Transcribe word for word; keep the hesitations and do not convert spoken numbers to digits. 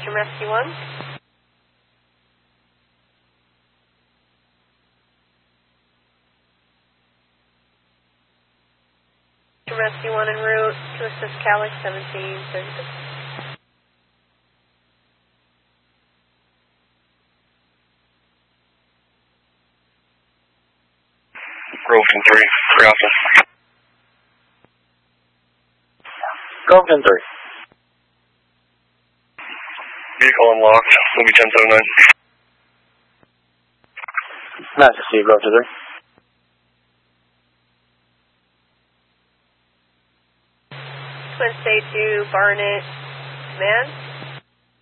Search and Rescue one. Search and Rescue one en route to assist Cali seventeen thirty-six. Groveton three, three Alpha. Groveton three. Vehicle unlocked, will be ten seven nine. Nice to see you, Groveton three. Twin State two, Barnett, command.